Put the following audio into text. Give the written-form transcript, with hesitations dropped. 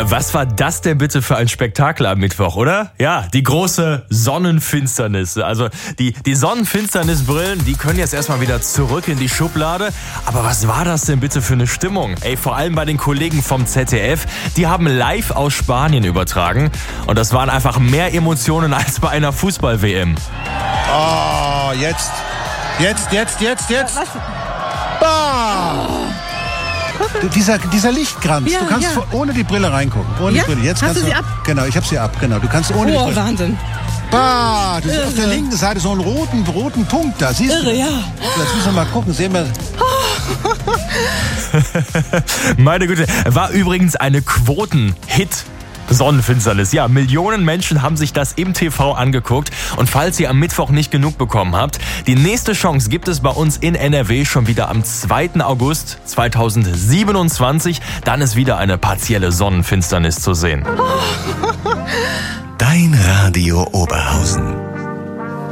Was war das denn bitte für ein Spektakel am Mittwoch, oder? Ja, die große Sonnenfinsternis. Also die Sonnenfinsternisbrillen, die können jetzt erstmal wieder zurück in die Schublade. Aber was war das denn bitte für eine Stimmung? Ey, vor allem bei den Kollegen vom ZDF. Die haben live aus Spanien übertragen. Und das waren einfach mehr Emotionen als bei einer Fußball-WM. Oh, jetzt. Bah! Dieser Lichtkranz. Ja, du kannst ohne die Brille reingucken. Ohne die Brille. Jetzt Hast kannst du sie ab? Genau, ich habe sie ab. Genau, du kannst ohne die Brille. Wahnsinn. Bah! Du siehst auf der linken Seite so einen roten Punkt da. Siehst du? Ja. Jetzt müssen wir mal gucken. Sehen wir. Meine Güte, war übrigens eine Quoten-Hit. Sonnenfinsternis. Ja, Millionen Menschen haben sich das im TV angeguckt. Und falls ihr am Mittwoch nicht genug bekommen habt, die nächste Chance gibt es bei uns in NRW schon wieder am 2. August 2027. Dann ist wieder eine partielle Sonnenfinsternis zu sehen. Dein Radio Oberhausen.